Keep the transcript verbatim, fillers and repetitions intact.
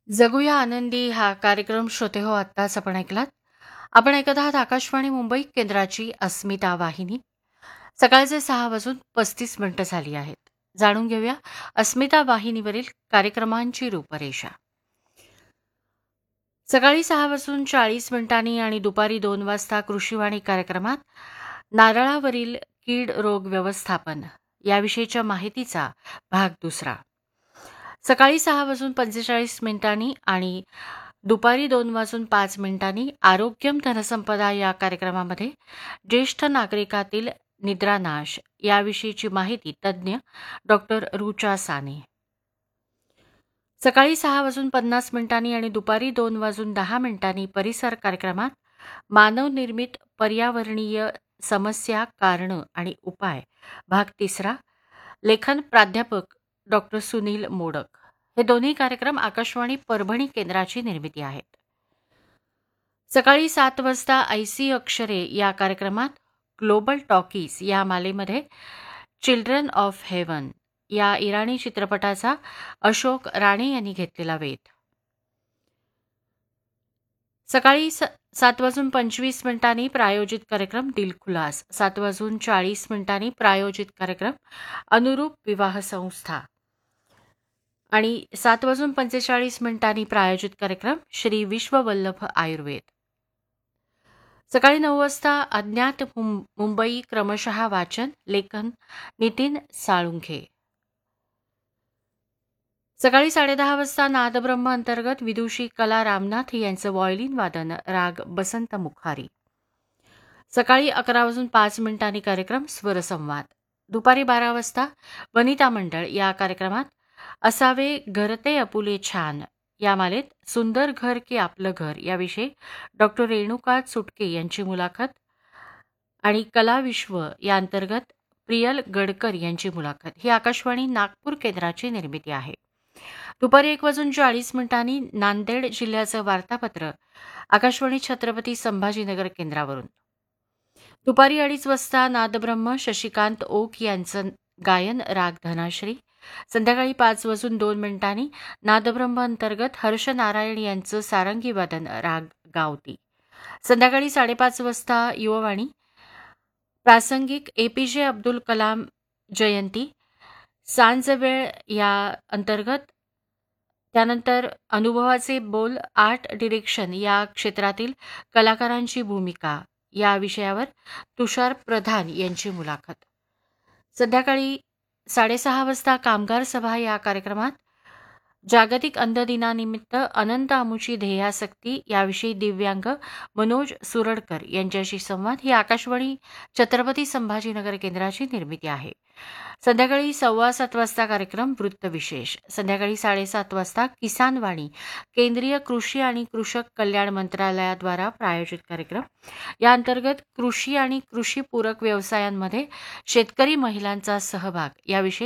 जगूया आनंदी हा कार्यक्रम श्रोते हो आत्ताच आपण ऐकलात. आपण ऐकत आहात आकाशवाणी मुंबई केंद्राची अस्मिता वाहिनी. सकाळचे सहा वाजून पस्तीस मिनिटं झाली आहेत. जाणून घेऊया अस्मिता वाहिनीवरील कार्यक्रमांची रूपरेषा. सकाळी सहा वाजून चाळीस मिनिटांनी आणि दुपारी दोन वाजता कृषीवाणी कार्यक्रमात नारळावरील कीड रोग व्यवस्थापन याविषयीच्या माहितीचा भाग दुसरा. सकाळी सहा वाजून पंचेचाळीस मिनिटांनी आणि दुपारी दोन वाजून पाच मिनिटांनी आरोग्यम धनसंपदा या कार्यक्रमामध्ये ज्येष्ठ नागरिकातील निद्रानाश याविषयीची माहिती तज्ज्ञ डॉक्टर रुचा साने. सकाळी सहा वाजून पन्नास मिनिटांनी आणि दुपारी दोन वाजून दहा मिनिटांनी परिसर कार्यक्रमात मानवनिर्मित पर्यावरणीय समस्या, कारणं आणि उपाय भाग तिसरा. लेखन प्राध्यापक डॉक्टर सुनील मोडक. हे दोन्ही कार्यक्रम आकाशवाणी परभणी केंद्राची निर्मिती आहेत. सकाळी सात वाजता ऐसी अक्षरे या कार्यक्रमात ग्लोबल टॉकीज या मालेमध्ये चिल्ड्रन ऑफ हेवन या इराणी चित्रपटाचा अशोक राणे यांनी घेतलेला वेध. सकाळी स सात वाजून पंचवीस मिनिटांनी प्रायोजित कार्यक्रम दिलखुलास. सात वाजून चाळीस मिनिटांनी प्रायोजित कार्यक्रम अनुरूप विवाह संस्था आणि सात वाजून पंचेचाळीस मिनिटांनी प्रायोजित कार्यक्रम श्री विश्ववल्लभ आयुर्वेद. सकाळी नऊ वाजता अज्ञात मुं- मुंबई क्रमशः वाचन, लेखन नितीन साळुंखे. सकाळी साडेदहा वाजता नादब्रह्म अंतर्गत विदुषी कला रामनाथ यांचं व्हायोलिन वादन राग बसंत मुखारी. सकाळी अकरा वाजून पाच मिनिटांनी कार्यक्रम स्वरसंवाद. दुपारी बारा वाजता वनिता मंडळ या कार्यक्रमात असावे घरते अपुले छान या मालेत सुंदर घर की आपलं घर याविषयी डॉक्टर रेणुका सुटके यांची मुलाखत आणि कला विश्व या अंतर्गत प्रियल गडकर यांची मुलाखत. ही आकाशवाणी नागपूर केंद्राची निर्मिती आहे. दुपारी एक वाजून चाळीस मिनिटांनी नांदेड जिल्ह्याचं वार्तापत्र आकाशवाणी छत्रपती संभाजीनगर केंद्रावरून. दुपारी अडीच वाजता नादब्रह्म शशिकांत ओक यांचं गायन राग धनाश्री. संध्याकाळी पाच वाजून दोन मिनिटांनी नादब्रह्म अंतर्गत हर्ष नारायण यांचं सारंगी वादन राग गावती. संध्याकाळी साडेपाच वाजता युववाणी प्रासंगिक एपीजे अब्दुल कलाम जयंती सांजवेळ या अंतर्गत. त्यानंतर अनुभवाचे बोल आर्ट डिरेक्शन या क्षेत्रातील कलाकारांची भूमिका या विषयावर तुषार प्रधान यांची मुलाखत. संध्याकाळी साडेसहा वाजता कामगार सभा या कार्यक्रमात जागतिक अंध दिनानिमित्त अनंत आमुची ध्येयासक्ती याविषयी दिव्यांग मनोज सुरडकर यांच्याशी संवाद. ही आकाशवाणी छत्रपती संभाजीनगर केंद्राची निर्मिती आहे. संध्याकाळी सव्वा सात वाजता कार्यक्रम वृत्तविशेष. संध्याकाळी साडेसात वाजता किसान वाणी केंद्रीय कृषी आणि कृषक कल्याण मंत्रालयाद्वारा प्रायोजित कार्यक्रम. या अंतर्गत कृषी आणि कृषीपूरक व्यवसायांमध्ये शेतकरी महिलांचा सहभाग याविषयी